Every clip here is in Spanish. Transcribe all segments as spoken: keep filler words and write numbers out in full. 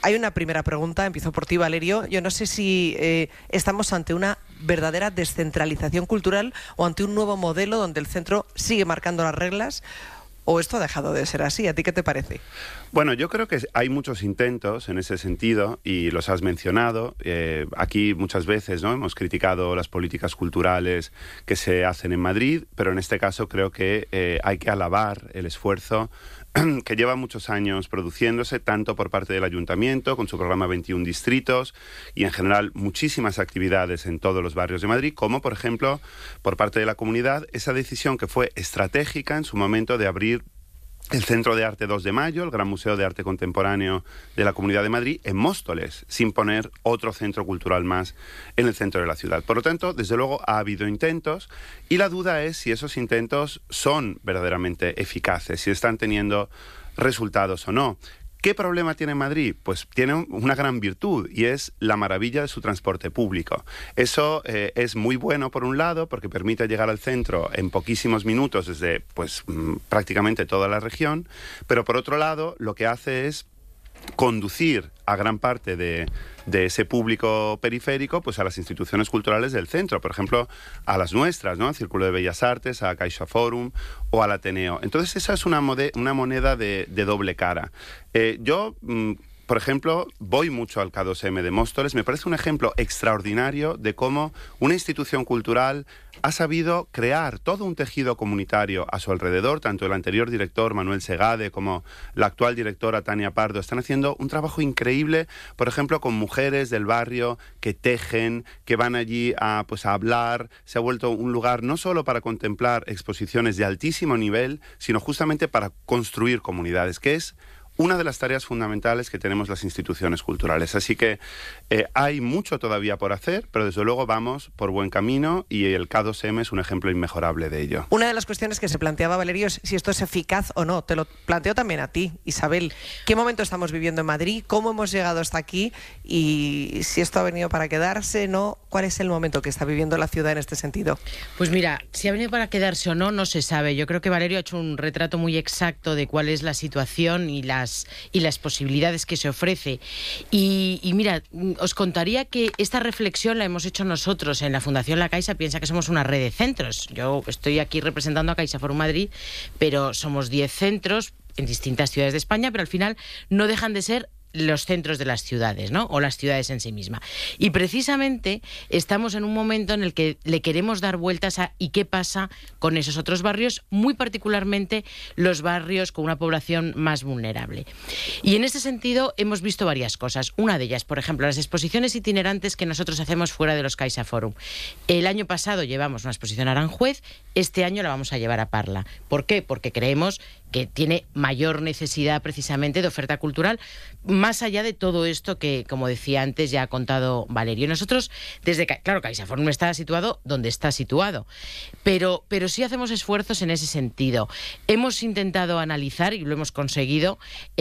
hay una primera pregunta, empiezo por ti, Valerio. Yo no sé si eh, estamos ante una verdadera descentralización cultural o ante un nuevo modelo donde el centro sigue marcando las reglas, o esto ha dejado de ser así. ¿A ti qué te parece? Bueno, yo creo que hay muchos intentos en ese sentido y los has mencionado. Eh, aquí muchas veces, ¿no?, hemos criticado las políticas culturales que se hacen en Madrid, pero en este caso creo que eh, hay que alabar el esfuerzo que lleva muchos años produciéndose, tanto por parte del Ayuntamiento, con su programa veintiún distritos, y en general muchísimas actividades en todos los barrios de Madrid, como por ejemplo, por parte de la comunidad, esa decisión que fue estratégica en su momento de abrir el Centro de Arte dos de Mayo, el Gran Museo de Arte Contemporáneo de la Comunidad de Madrid, en Móstoles, sin poner otro centro cultural más en el centro de la ciudad. Por lo tanto, desde luego ha habido intentos, y la duda es si esos intentos son verdaderamente eficaces, si están teniendo resultados o no. ¿Qué problema tiene Madrid? Pues tiene una gran virtud, y es la maravilla de su transporte público. Eso eh, es muy bueno por un lado, porque permite llegar al centro en poquísimos minutos desde pues prácticamente toda la región, pero por otro lado lo que hace es conducir a gran parte de, de ese público periférico pues a las instituciones culturales del centro, por ejemplo, a las nuestras, ¿no?, al Círculo de Bellas Artes, a CaixaForum o al Ateneo. Entonces esa es una, mode, una moneda de, de doble cara. Eh, yo... Mm, Por ejemplo, voy mucho al K dos eme de Móstoles. Me parece un ejemplo extraordinario de cómo una institución cultural ha sabido crear todo un tejido comunitario a su alrededor. Tanto el anterior director, Manuel Segade, como la actual directora, Tania Pardo, están haciendo un trabajo increíble, por ejemplo, con mujeres del barrio que tejen, que van allí a, pues, a hablar. Se ha vuelto un lugar no solo para contemplar exposiciones de altísimo nivel, sino justamente para construir comunidades, que es una de las tareas fundamentales que tenemos las instituciones culturales. Así que eh, hay mucho todavía por hacer, pero desde luego vamos por buen camino, y el K dos eme es un ejemplo inmejorable de ello. Una de las cuestiones que se planteaba, Valerio, es si esto es eficaz o no. Te lo planteo también a ti, Isabel. ¿Qué momento estamos viviendo en Madrid? ¿Cómo hemos llegado hasta aquí? Y si esto ha venido para quedarse, ¿no? ¿Cuál es el momento que está viviendo la ciudad en este sentido? Pues mira, si ha venido para quedarse o no, no se sabe. Yo creo que Valerio ha hecho un retrato muy exacto de cuál es la situación y la y las posibilidades que se ofrece. Y, y mira, os contaría que esta reflexión la hemos hecho nosotros en la Fundación La Caixa. Piensa que somos una red de centros. Yo estoy aquí representando a CaixaForum Madrid, pero somos diez centros en distintas ciudades de España, pero al final no dejan de ser los centros de las ciudades, ¿no?, o las ciudades en sí mismas. Y precisamente estamos en un momento en el que le queremos dar vueltas a ¿y qué pasa con esos otros barrios?, muy particularmente los barrios con una población más vulnerable. Y en ese sentido hemos visto varias cosas. Una de ellas, por ejemplo, las exposiciones itinerantes que nosotros hacemos fuera de los CaixaForum. El año pasado llevamos una exposición a Aranjuez, este año la vamos a llevar a Parla. ¿Por qué? Porque creemos que tiene mayor necesidad precisamente de oferta cultural, más allá de todo esto que, como decía antes, ya ha contado Valerio. Nosotros, desde claro, CaixaForum está situado donde está situado, pero, pero sí hacemos esfuerzos en ese sentido. Hemos intentado analizar, y lo hemos conseguido,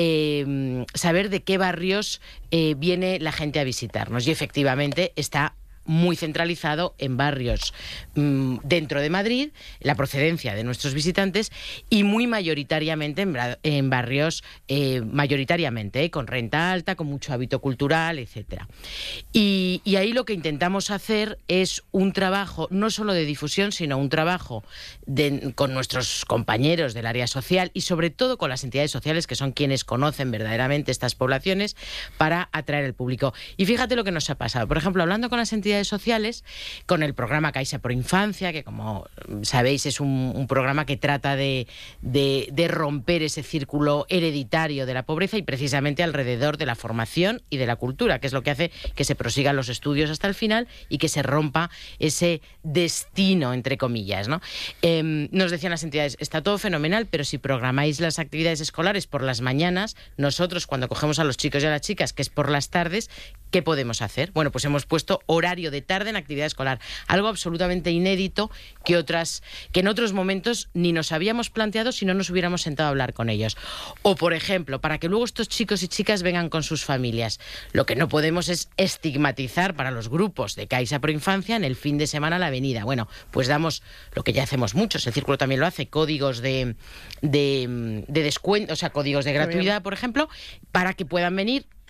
eh, saber de qué barrios eh, viene la gente a visitarnos, y efectivamente está muy centralizado en barrios mmm, dentro de Madrid, la procedencia de nuestros visitantes, y muy mayoritariamente en, en barrios, eh, mayoritariamente, eh, con renta alta, con mucho hábito cultural, etcétera. Y, y ahí lo que intentamos hacer es un trabajo no solo de difusión, sino un trabajo de, con nuestros compañeros del área social y sobre todo con las entidades sociales, que son quienes conocen verdaderamente estas poblaciones, para atraer al público. Y fíjate lo que nos ha pasado. Por ejemplo, hablando con las entidades sociales, con el programa Caixa Pro Infancia, que como sabéis es un, un programa que trata de, de, de romper ese círculo hereditario de la pobreza, y precisamente alrededor de la formación y de la cultura, que es lo que hace que se prosigan los estudios hasta el final y que se rompa ese destino, entre comillas, ¿no? Eh, nos decían las entidades, está todo fenomenal, pero si programáis las actividades escolares por las mañanas, nosotros cuando cogemos a los chicos y a las chicas, que es por las tardes, ¿qué podemos hacer? Bueno, pues hemos puesto horario de tarde en actividad escolar, algo absolutamente inédito que otras que en otros momentos ni nos habíamos planteado si no nos hubiéramos sentado a hablar con ellos. O, por ejemplo, para que luego estos chicos y chicas vengan con sus familias, lo que no podemos es estigmatizar para los grupos de Caixa Pro Infancia en el fin de semana a la avenida. Bueno, pues damos lo que ya hacemos muchos, el Círculo también lo hace, códigos de, de, de descuento, o sea, códigos de gratuidad, por ejemplo, para que puedan venir